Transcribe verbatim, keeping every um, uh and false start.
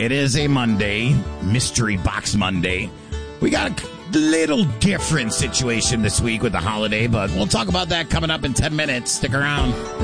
It is a Monday, Mystery Box Monday. We got a little different situation this week with the holiday, but we'll talk about that coming up in ten minutes. Stick around.